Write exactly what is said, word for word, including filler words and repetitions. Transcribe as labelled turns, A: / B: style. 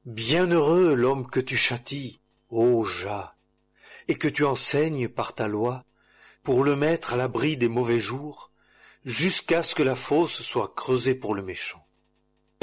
A: Bienheureux l'homme que tu châties, ô Jah, et que tu enseignes par ta loi, pour le mettre à l'abri des mauvais jours, jusqu'à ce que la fosse soit creusée pour le méchant.